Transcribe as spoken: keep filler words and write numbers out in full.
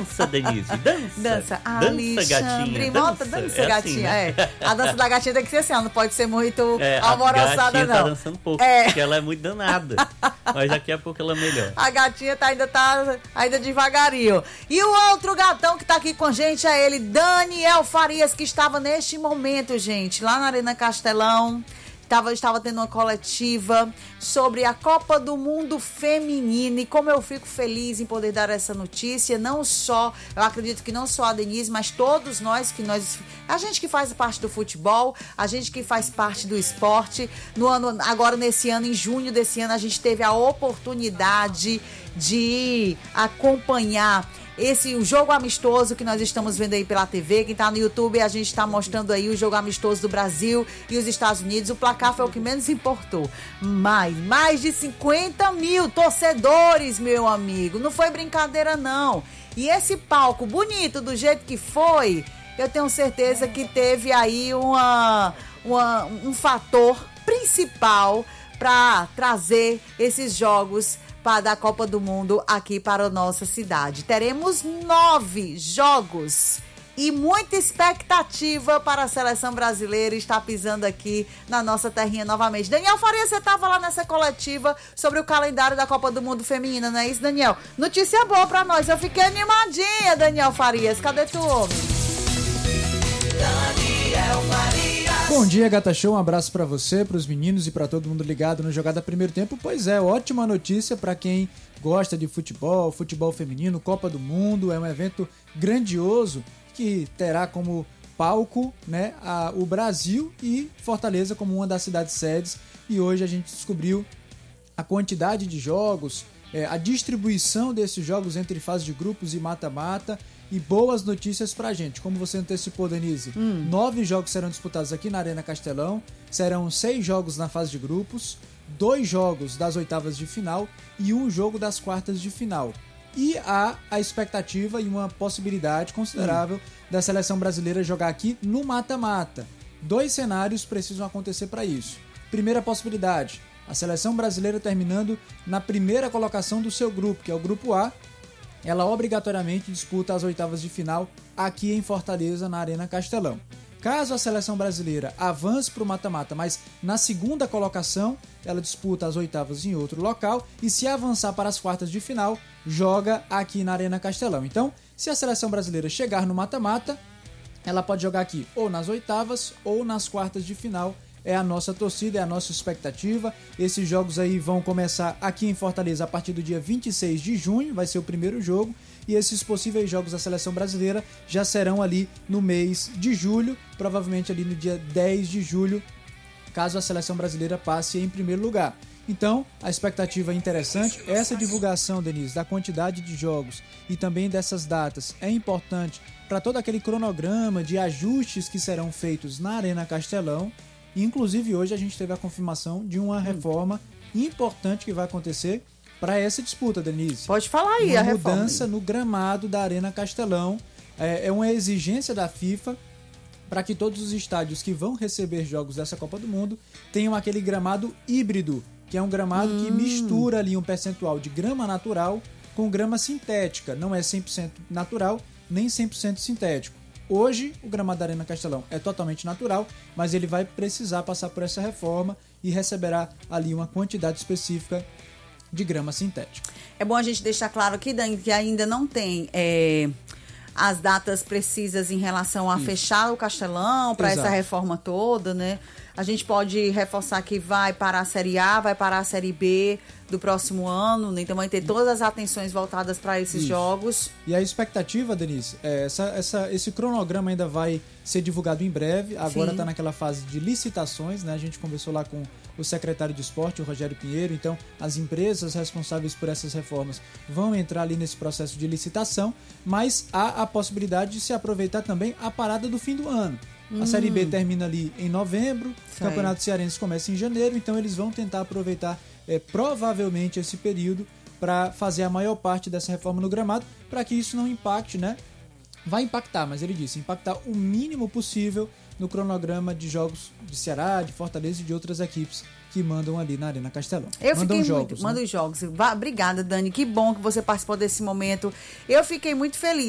Dança, Denise, dança. Dança, dança gatinha. Volta, Dança, dança é gatinha. assim, né? É. A dança da gatinha tem que ser assim, ela não pode ser muito é, alvoroçada, a gatinha não. tá dançando pouco, é. porque ela é muito danada. Mas daqui a pouco ela melhora. A gatinha tá, ainda tá ainda devagarinho. E o outro gatão que tá aqui com a gente é ele, Daniel Farias, que estava neste momento, gente, lá na Arena Castelão. Estava, estava tendo uma coletiva sobre a Copa do Mundo Feminina e como eu fico feliz em poder dar essa notícia, não só, eu acredito que não só a Denise, mas todos nós que nós, a gente que faz parte do futebol, a gente que faz parte do esporte, no ano, agora nesse ano, em junho desse ano, a gente teve a oportunidade de acompanhar esse o jogo amistoso que nós estamos vendo aí pela T V. Quem tá no YouTube, a gente tá mostrando aí o jogo amistoso do Brasil e os Estados Unidos. O placar foi o que menos importou. Mas mais de cinquenta mil torcedores, meu amigo. Não foi brincadeira, não. E esse palco bonito do jeito que foi, eu tenho certeza que teve aí uma, uma, um fator principal para trazer esses jogos da Copa do Mundo aqui para a nossa cidade. Teremos nove jogos e muita expectativa para a seleção brasileira estar pisando aqui na nossa terrinha novamente. Daniel Farias, você estava lá nessa coletiva sobre o calendário da Copa do Mundo Feminina, não é isso, Daniel? Notícia boa para nós. Eu fiquei animadinha, Daniel Farias. Cadê tu, homem? Daniel Farias. Bom dia, Gata Show, um abraço pra você, pros meninos e pra todo mundo ligado no Jogada Primeiro Tempo. Pois é, ótima notícia pra quem gosta de futebol, futebol feminino, Copa do Mundo. É um evento grandioso que terá como palco, né, a, o Brasil e Fortaleza como uma das cidades sedes. E hoje a gente descobriu a quantidade de jogos, é, a distribuição desses jogos entre fase de grupos e mata-mata. E boas notícias pra gente. Como você antecipou, Denise, hum. nove jogos serão disputados aqui na Arena Castelão. Serão seis jogos na fase de grupos, dois jogos das oitavas de final e um jogo das quartas de final. E há a expectativa e uma possibilidade considerável hum. da seleção brasileira jogar aqui no mata-mata. Dois cenários precisam acontecer para isso. Primeira possibilidade, a seleção brasileira terminando na primeira colocação do seu grupo, que é o grupo A. Ela obrigatoriamente disputa as oitavas de final aqui em Fortaleza, na Arena Castelão. Caso a seleção brasileira avance para o mata-mata, mas na segunda colocação, ela disputa as oitavas em outro local e se avançar para as quartas de final, joga aqui na Arena Castelão. Então, se a seleção brasileira chegar no mata-mata, ela pode jogar aqui ou nas oitavas ou nas quartas de final. É a nossa torcida, é a nossa expectativa. Esses jogos aí vão começar aqui em Fortaleza a partir do dia vinte e seis de junho, vai ser o primeiro jogo. E esses possíveis jogos da seleção brasileira já serão ali no mês de julho, provavelmente ali no dia dez de julho, caso a seleção brasileira passe em primeiro lugar. Então, a expectativa é interessante. Essa divulgação, Denise, da quantidade de jogos e também dessas datas é importante para todo aquele cronograma de ajustes que serão feitos na Arena Castelão. E, inclusive, hoje a gente teve a confirmação de uma reforma importante que vai acontecer para essa disputa, Denise. Pode falar aí, uma a reforma. Uma mudança no gramado da Arena Castelão. É, é uma exigência da FIFA para que todos os estádios que vão receber jogos dessa Copa do Mundo tenham aquele gramado híbrido, que é um gramado hum. que mistura ali um percentual de grama natural com grama sintética. Não é cem por cento natural, nem cem por cento sintético. Hoje, o gramado da Arena Castelão é totalmente natural, mas ele vai precisar passar por essa reforma e receberá ali uma quantidade específica de grama sintética. É bom a gente deixar claro aqui, Dani, que ainda não tem é, as datas precisas em relação a Isso. fechar o Castelão para essa reforma toda, né? A gente pode reforçar que vai parar a Série A, vai parar a Série B do próximo ano, né? Então vai ter todas as atenções voltadas para esses Isso. jogos. E a expectativa, Denise, é essa, essa, esse cronograma ainda vai ser divulgado em breve. Agora está naquela fase de licitações, né? A gente conversou lá com o secretário de esporte, o Rogério Pinheiro. Então, as empresas responsáveis por essas reformas vão entrar ali nesse processo de licitação, mas há a possibilidade de se aproveitar também a parada do fim do ano. A Série B termina ali em novembro, o Campeonato Cearense começa em janeiro, então eles vão tentar aproveitar é, provavelmente esse período para fazer a maior parte dessa reforma no gramado, para que isso não impacte, né? Vai impactar, mas ele disse, impactar o mínimo possível no cronograma de jogos de Ceará, de Fortaleza e de outras equipes que mandam ali na Arena Castelão. Eu mandam fiquei jogos, muito, né? Mandam jogos. Obrigada, Dani, que bom que você participou desse momento. Eu fiquei muito feliz.